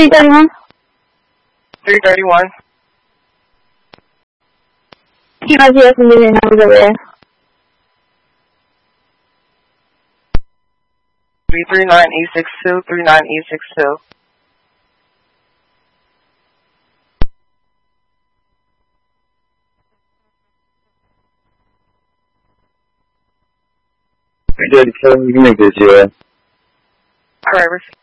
331. 331. RGS and the numbers over there. 339E62, 39E62. You can make this, yeah. Alright,